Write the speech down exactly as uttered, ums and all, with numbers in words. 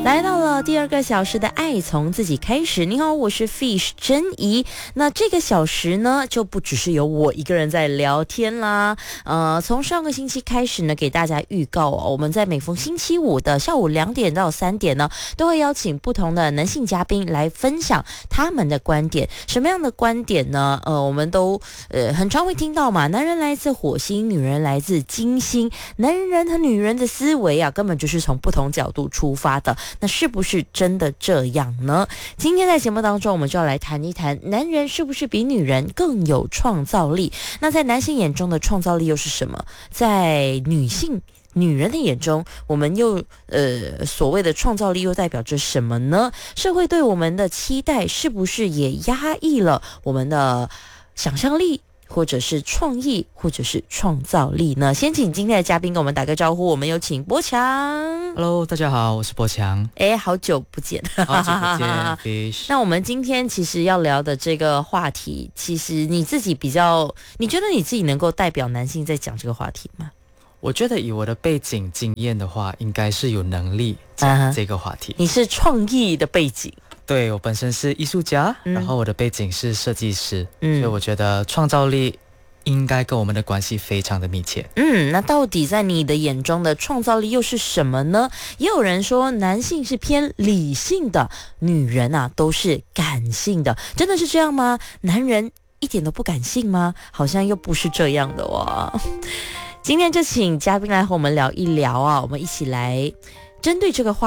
来到了第二个小时的爱从自己开始。你好，我是 Fish 珍怡。那这个小时呢，就不只是由我一个人在聊天啦。呃，从上个星期开始呢，给大家预告哦，我们在每逢星期五的下午两点到三点呢，都会邀请不同的男性嘉宾来分享他们的观点。什么样的观点呢？呃，我们都呃很常会听到嘛，男人来自火星，女人来自金星，男人和女人的思维啊，根本就是从不同角度出发的。那是不是真的这样呢？今天在节目当中，我们就要来谈一谈，男人是不是比女人更有创造力？那在男性眼中的创造力又是什么？在女性女人的眼中，我们又呃所谓的创造力又代表着什么呢？社会对我们的期待是不是也压抑了我们的想象力，或者是创意，或者是创造力呢？先请今天的嘉宾跟我们打个招呼。我们有请博强。 Hello， 大家好，我是博强。 哎，好久不见。 好久不见Fish。 那我们今天其实要聊的这个话题，其实你自己比较，你觉得你自己能够代表男性在讲这个话题吗？ 我觉得以我的背景经验的话，应该是有能力讲这个话题。 Uh-huh. 你是创意的背景。 对，我本身是艺术家，嗯、然后我的背景是设计师，嗯，所以我觉得创造力应该跟我们的关系非常的密切。 嗯，那到底在你的眼中的创造力又是什么呢？也有人说男性是偏理性的，女人啊都是感性的，真的是这样吗？男人一点都不感性吗？好像又不是这样的哦。今天就请嘉宾来和我们聊一聊啊，我们一起来针对这个话